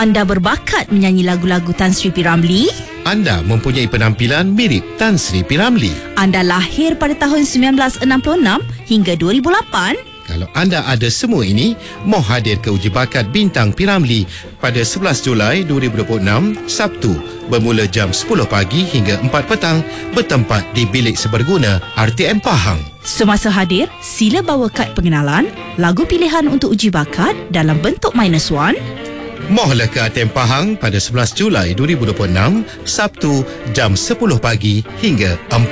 Anda berbakat menyanyi lagu-lagu Tan Sri P. Ramlee? Anda mempunyai penampilan mirip Tan Sri P. Ramlee. Anda lahir pada tahun 1966 hingga 2008? Kalau anda ada semua ini, mau hadir ke uji bakat Bintang P. Ramlee pada 11 Julai 2026, Sabtu, bermula jam 10 pagi hingga 4 petang, bertempat di Bilik Seberguna RTM Pahang. Semasa hadir, sila bawa kad pengenalan, lagu pilihan untuk uji bakat dalam bentuk -1. Mohlah ke RTM Pahang pada 11 Julai 2026, Sabtu, jam 10 pagi hingga 4